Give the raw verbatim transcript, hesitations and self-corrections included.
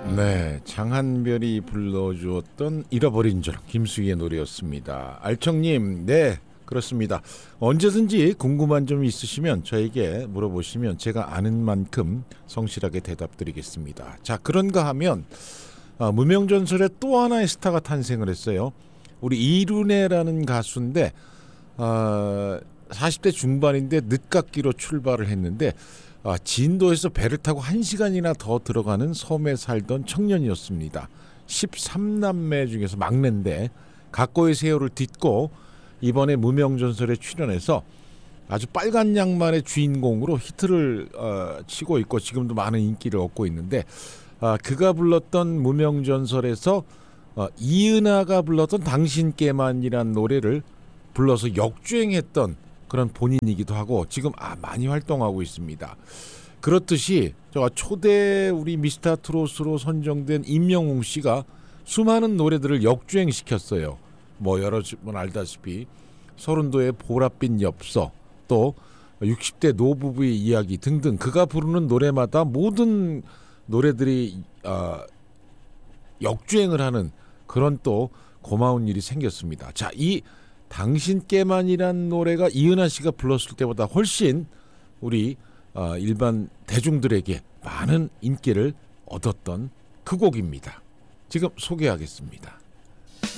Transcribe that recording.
네, 장한별이 불러주었던 잃어버린 줄 김수희의 노래였습니다. 알청님, 네 그렇습니다. 언제든지 궁금한 점이 있으시면 저에게 물어보시면 제가 아는 만큼 성실하게 대답드리겠습니다. 자, 그런가 하면 아, 무명전설의 또 하나의 스타가 탄생을 했어요. 우리 이룬혜라는 가수인데 아, 사십 대 중반인데 늦깎이로 출발을 했는데 아, 진도에서 배를 타고 한 시간이나 더 들어가는 섬에 살던 청년이었습니다. 십삼 남매 중에서 막내인데 각고의 세월을 딛고 이번에 무명전설에 출연해서 아주 빨간 양말의 주인공으로 히트를 어, 치고 있고 지금도 많은 인기를 얻고 있는데 아, 그가 불렀던 무명전설에서 어, 이은하가 불렀던 당신께만이란 노래를 불러서 역주행했던 그런 본인이기도 하고 지금 아, 많이 활동하고 있습니다. 그렇듯이 저 초대 우리 미스터 트롯으로 선정된 임영웅 씨가 수많은 노래들을 역주행시켰어요. 뭐 여러 분 알다시피 서른도의 보랏빛 엽서, 또 육십 대 노부부의 이야기 등등 그가 부르는 노래마다 모든 노래들이 어, 역주행을 하는 그런 또 고마운 일이 생겼습니다. 자, 이 당신께만이란 노래가 이은하 씨가 불렀을 때보다 훨씬 우리 어, 일반 대중들에게 많은 인기를 얻었던 그 곡입니다. 지금 소개하겠습니다.